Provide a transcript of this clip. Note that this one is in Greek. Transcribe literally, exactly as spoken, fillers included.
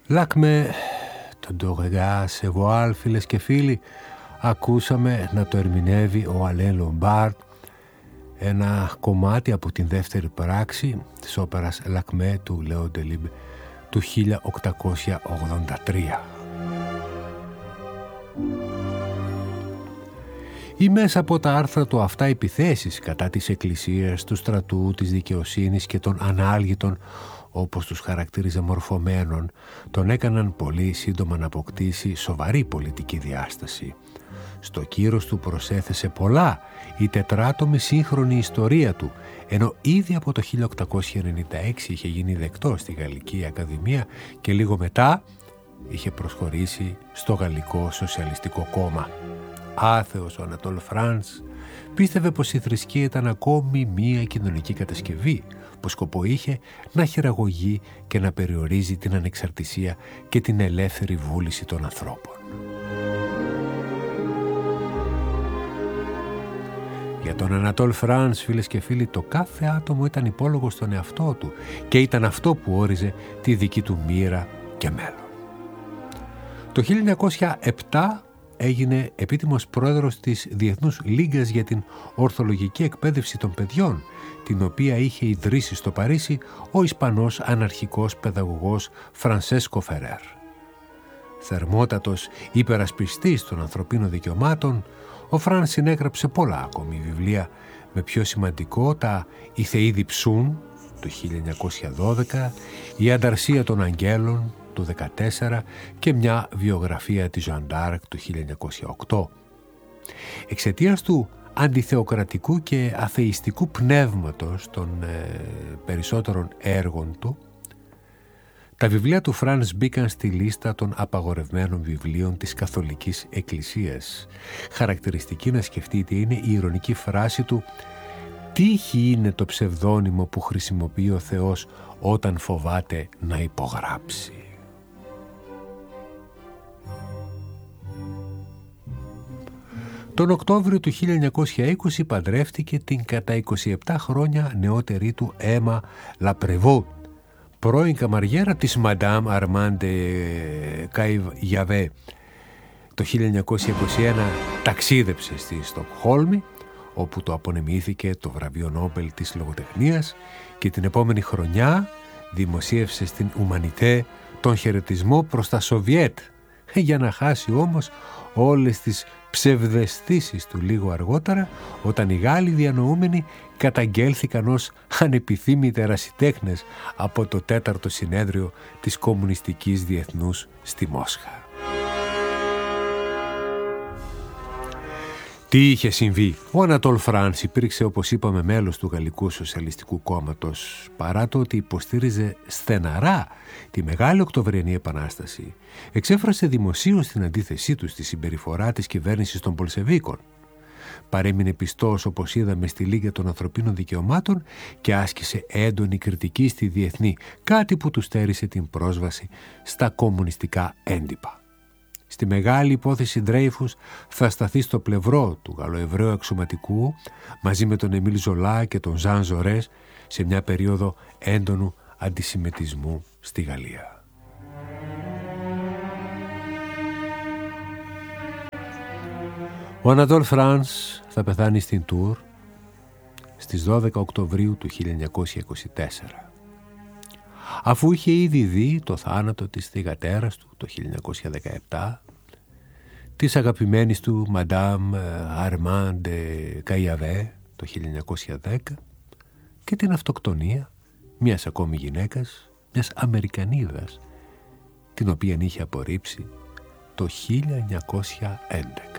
Λάκμε, τον Ντογεγά σε Βοάλ, φίλες και φίλοι, ακούσαμε να το ερμηνεύει ο Αλέν Λομπάρτ, ένα κομμάτι από την δεύτερη πράξη της όπερας Λάκμε του Λέον Τελίμπ του χίλια οκτακόσια ογδόντα τρία. Ή μέσα από τα άρθρα του αυτά επιθέσεις κατά της Εκκλησίας, του στρατού, της δικαιοσύνης και των ανάλγητων, όπως τους χαρακτήριζε, μορφωμένων, τον έκαναν πολύ σύντομα να αποκτήσει σοβαρή πολιτική διάσταση. Στο κύρος του προσέθεσε πολλά η τετράτομη σύγχρονη ιστορία του, ενώ ήδη από το χίλια οκτακόσια ενενήντα έξι είχε γίνει δεκτός στη Γαλλική Ακαδημία και λίγο μετά είχε προσχωρήσει στο Γαλλικό Σοσιαλιστικό Κόμμα. Άθεος ο Ανατόλ Φρανς πίστευε πως η θρησκεία ήταν ακόμη μία κοινωνική κατασκευή που σκοπό είχε να χειραγωγεί και να περιορίζει την ανεξαρτησία και την ελεύθερη βούληση των ανθρώπων. Για τον Ανατόλ Φρανς, φίλες και φίλοι, το κάθε άτομο ήταν υπόλογο στον εαυτό του και ήταν αυτό που όριζε τη δική του μοίρα και μέλλον. Το χίλια εννιακόσια επτά έγινε επίτιμος πρόεδρος της Διεθνούς Λίγκας για την Ορθολογική Εκπαίδευση των Παιδιών, την οποία είχε ιδρύσει στο Παρίσι ο Ισπανός αναρχικός παιδαγωγός Φρανσέσκο Φερέρ. Θερμότατος υπερασπιστής των ανθρωπίνων δικαιωμάτων, ο Φραν συνέγραψε πολλά ακόμη βιβλία, με πιο σημαντικό τα «Οι Θεοί διψούν» του χίλια εννιακόσια δώδεκα, «Η Ανταρσία των Αγγέλων» του χίλια εννιακόσια δεκατέσσερα και μια βιογραφία της Ζοάν ντ'Άρκ του χίλια εννιακόσια οκτώ. Εξαιτίας του αντιθεοκρατικού και αθεϊστικού πνεύματος των ε, περισσότερων έργων του, τα βιβλία του Φρανς μπήκαν στη λίστα των απαγορευμένων βιβλίων της Καθολικής Εκκλησίας. Χαρακτηριστική να σκεφτείτε είναι η ειρωνική φράση του «Τύχη είναι το ψευδόνυμο που χρησιμοποιεί ο Θεός όταν φοβάται να υπογράψει». Τον Οκτώβριο του χίλια εννιακόσια είκοσι παντρεύτηκε την κατά είκοσι επτά χρόνια νεότερη του Έμα Λαπρεβότ, πρώην καμαριέρα της Μαντάμ Αρμάντε Καϊβιαβέ. Το χίλια εννιακόσια είκοσι ένα ταξίδεψε στη Στοκχόλμη, όπου το απονεμήθηκε το βραβείο Νόμπελ της λογοτεχνίας, και την επόμενη χρονιά δημοσίευσε στην Ουμανιτέ τον χαιρετισμό προς τα Σοβιέτ, για να χάσει όμως όλες τις ψευδαισθήσεις του λίγο αργότερα, όταν οι Γάλλοι διανοούμενοι καταγγέλθηκαν ως ανεπιθύμητοι ερασιτέχνες από το τέταρτο συνέδριο της Κομμουνιστικής Διεθνούς στη Μόσχα. Τι είχε συμβεί? Ο Ανατόλ Φρανς υπήρξε, όπως είπαμε, μέλος του Γαλλικού Σοσιαλιστικού Κόμματος, παρά το ότι υποστήριζε στεναρά τη Μεγάλη Οκτωβριανή Επανάσταση. Εξέφρασε δημοσίως την αντίθεσή του στη συμπεριφορά της κυβέρνησης των Πολσεβίκων. Παρέμεινε πιστός, όπως είδαμε, στη Λίγα των Ανθρωπίνων Δικαιωμάτων και άσκησε έντονη κριτική στη διεθνή, κάτι που του στέρισε την πρόσβαση στα κομμουνιστικά έντυπα. Στη μεγάλη υπόθεση Ντρέιφους θα σταθεί στο πλευρό του Γαλλοεβραίου αξιωματικού μαζί με τον Εμίλ Ζολά και τον Ζαν Ζορές σε μια περίοδο έντονου αντισημιτισμού στη Γαλλία. Ο Ανατόλ Φρανς θα πεθάνει στην Τουρ στις δώδεκα Οκτωβρίου του χίλια εννιακόσια είκοσι τέσσερα. Αφού είχε ήδη δει το θάνατο της θυγατέρας του το χίλια εννιακόσια δεκαεπτά, της αγαπημένης του Μαντάμ Αρμάντε Καϊαβέ το χίλια εννιακόσια δέκα και την αυτοκτονία μιας ακόμη γυναίκας, μιας Αμερικανίδας, την οποία είχε απορρίψει το χίλια εννιακόσια έντεκα.